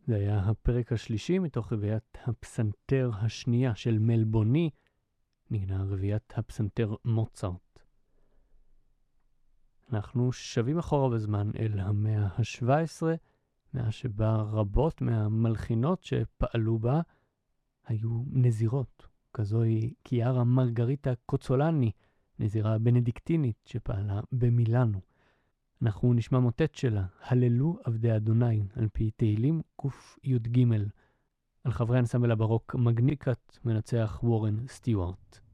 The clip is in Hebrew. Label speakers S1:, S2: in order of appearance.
S1: זה היה הפרק השלישי מתוך רביעיית הפסנתר השנייה של מלבוני, נגנה רביעיית הפסנתר מוצרט. אנחנו שבים אחורה בזמן אל המאה ה-17, מאה שבה רבות מהמלחינות שפעלו בה היו נזירות. כזו היא קיארה מרגריטה קוצולני, נזירה בנדיקטינית שפעלה במילאנו. אנחנו נשמע מוטט שלה, הללו עבדי אדוני, על פי תהילים ק"י"ג. על חברי אנסמבל הברוק מגניקת מנצח וורן סטיוארט.